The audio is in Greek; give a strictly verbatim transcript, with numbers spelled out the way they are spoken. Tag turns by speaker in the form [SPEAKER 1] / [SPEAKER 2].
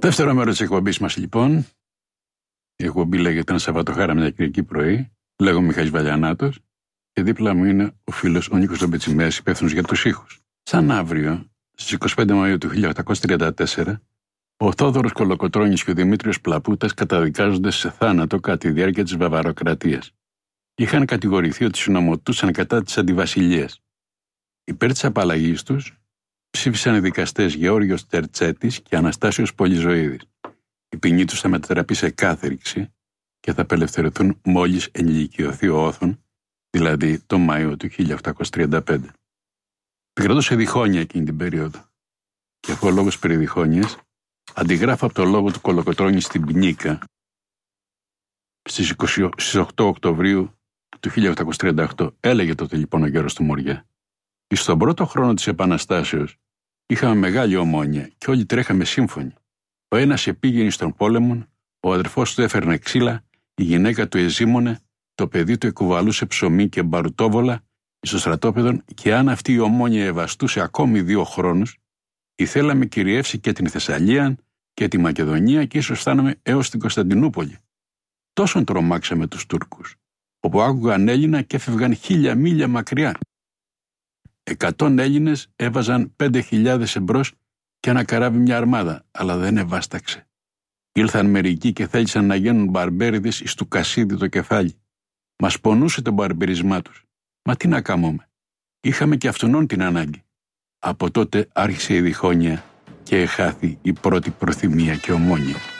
[SPEAKER 1] Δεύτερο μέρος της εκπομπής μας, λοιπόν. Η εκπομπή λέγεται Ένα Σαββατοχάρα μια Κυριακή πρωί. Λέγομαι Μιχάλης Βαλιανάτος και δίπλα μου είναι ο φίλος ο Νίκος Λομπετσιμέας, υπεύθυνος για τους ήχους. Σαν αύριο, στις είκοσι πέντε Μαΐου του χίλια οκτακόσια τριάντα τέσσερα, ο Θόδωρος Κολοκοτρώνης και ο Δημήτριος Πλαπούτας καταδικάζονται σε θάνατο κατά τη διάρκεια της Βαβαροκρατίας. Είχαν κατηγορηθεί ότι συνομωτούσαν κατά της αντιβασιλείας. Υπέρ της απαλλαγής τους ψήφισαν οι δικαστές Γεώργιος Τερτσέτης και Αναστάσιος Πολυζωίδης. Η ποινή τους θα μετατραπεί σε κάθριξη και θα απελευθερωθούν μόλις ενηλικιωθεί ο Όθων, δηλαδή τον Μάιο του χίλια οκτακόσια τριάντα πέντε. Επικρατούσε διχόνοια εκείνη την περίοδο. Και αφού ο λόγος περί διχόνοιας, αντιγράφω από το λόγο του Κολοκοτρώνη στην Πνίκα στις, είκοσι, στις οκτώ Οκτωβρίου του χίλια οκτακόσια τριάντα οκτώ. Έλεγε τότε λοιπόν ο γέρος του Μοριά: στον πρώτο χρόνο της Επαναστάσεως είχαμε μεγάλη ομόνοια και όλοι τρέχαμε σύμφωνοι. Ο ένας επήγαινε στον πόλεμο, ο αδερφός του έφερνε ξύλα, η γυναίκα του εζήμωνε, το παιδί του εκουβαλούσε ψωμί και μπαρουτόβολα στο στρατόπεδο, και αν αυτή η ομόνοια ευαστούσε ακόμη δύο χρόνους, ήθελαμε κυριεύσει και την Θεσσαλία και τη Μακεδονία και ίσως φτάναμε έως την Κωνσταντινούπολη. Τόσον τρομάξαμε τους Τούρκους, όπου άκουγαν Έλληνα και έφευγαν χίλια μίλια μακριά. Εκατόν Έλληνες έβαζαν πέντε χιλιάδες εμπρός και ένα καράβι μια αρμάδα, αλλά δεν ευάσταξε. Ήλθαν μερικοί και θέλησαν να γίνουν μπαρμπέριδες εις του Κασίδη το κεφάλι. Μας πονούσε το μπαρμπερισμά τους. Μα τι να κάνουμε. Είχαμε και αυτονών την ανάγκη. Από τότε άρχισε η διχόνοια και εχάθη η πρώτη προθυμία και ομόνοια.